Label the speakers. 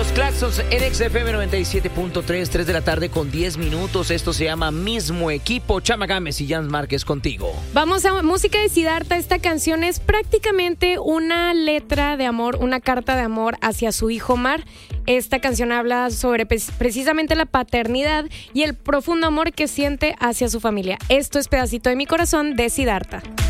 Speaker 1: Los Claxons en XFM 97.3, 3 de la tarde con 10 minutos. Esto se llama Mismo Equipo. Chama Gámez y Jan Márquez contigo.
Speaker 2: Vamos a música de Siddhartha. Esta canción es prácticamente una letra de amor, una carta de amor hacia su hijo Omar. Esta canción habla sobre precisamente la paternidad y el profundo amor que siente hacia su familia. Esto es Pedacito de mi Corazón de Siddhartha.